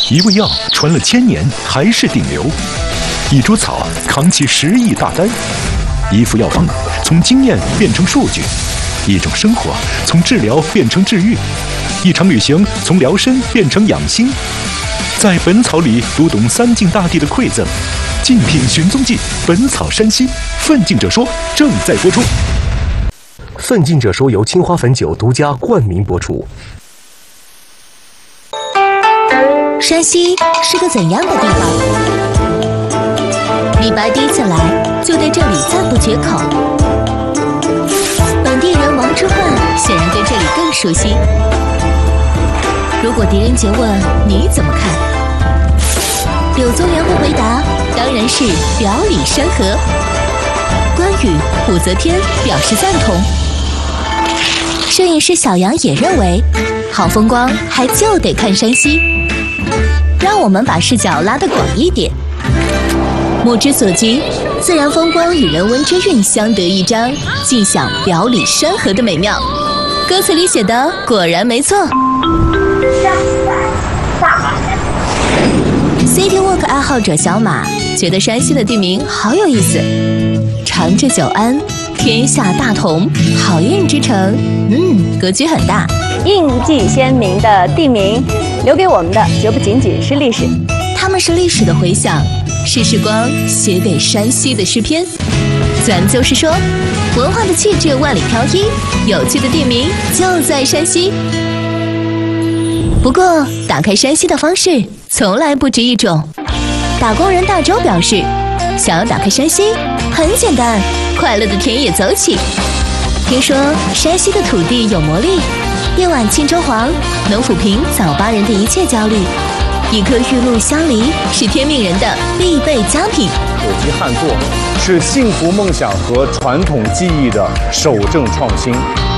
一味药传了1000年还是顶流，一株草扛起10亿大单，一副药方从经验变成数据，一种生活从治疗变成治愈，一场旅行从疗身变成养心。在本草里读懂三晋大地的馈赠，竞品寻踪记，本草山西，奋进者说正在播出。 奋进者说由青花汾酒独家冠名播出。 山西是个怎样的地方？李白第一次来就对这里赞不绝口。本地人王之涣显然对这里更熟悉。如果狄仁杰问你怎么看，柳宗元会回答，当然是表里山河。关羽、武则天表示赞同。摄影师小杨也认为，好风光还就得看山西。让我们把视角拉得广一点，目之所及，自然风光与人文之韵相得益彰，尽享表里山河的美妙。歌词里写的果然没错。City Walk 爱好者小马觉得山西的地名好有意思，长治久安、天下大同、好运之城，格局很大。 印记鲜明的地名，留给我们的绝不仅仅是历史， 它们是历史的回响，是时光写给山西的诗篇。咱就是说，文化的气质万里挑一，有趣的地名就在山西。不过，打开山西的方式从来不止一种。打工人大周表示，想要打开山西，很简单，快乐的田野走起。听说山西的土地有魔力，夜晚沁州黄能抚平早八人的一切焦虑，一颗玉露香梨是天命人的必备佳品。 普及汉作是幸福梦想和传统技艺的守正创新。